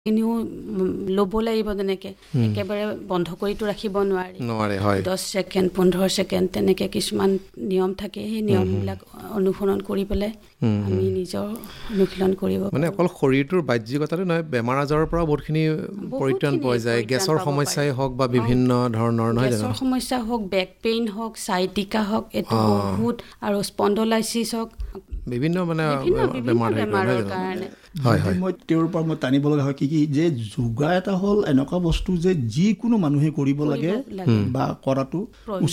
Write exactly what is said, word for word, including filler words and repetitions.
এনেও ল'ব লাগিব তেনেকে একেবাৰে বন্ধ কৰিতো ৰাখিব নোৱাৰি নোৱাৰে হয় দহ ছেকেণ্ড পোন্ধৰ ছেকেণ্ড তেনেকে কিছুমান নিয়ম থাকে সেই নিয়মবিলাক অনুসৰণ কৰি পেলাই আমি নিজৰ অনুশীলন কৰিব মানে অকল শৰীৰটোৰ বাহ্যিকতাটো নহয় বেমাৰ আজাৰৰ পৰা বহুতখিনি পৰিত্ৰাণ পোৱা যায় গেছৰ সমস্যাই হওক বা বিভিন্ন ধৰণৰ নহয় জানো গেছৰ সমস্যা হওক বেক পেইন হওক সাইটিকা হওক এইটো বহুত আৰু স্পন্ডলাইচিছ হওক বিভিন্ন মানে বেমাৰ কাৰণে হয় হয় মই তেওঁৰ পৰা মই টানিব লগা হয় কি কি যে যোগা এটা হ'ল এনেকুৱা বস্তু যে যিকোনো মানুহে কৰিব লাগে বা কৰাটো